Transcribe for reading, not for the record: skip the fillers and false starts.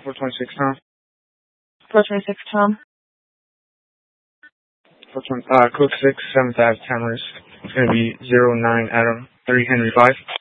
426 Tom. 426 Tom. Code 6, 7th Ave, Tamarisk. It's going to be 09 Adam 3 Henry 5.